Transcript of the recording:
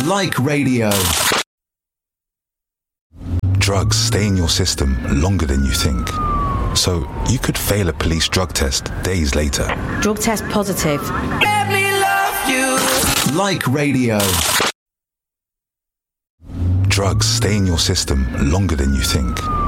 Like radio. Drugs stay in your system longer than you think. So you could fail a police drug test days later. Drug test positive. Let me love you. Like radio. Drugs stay in your system longer than you think.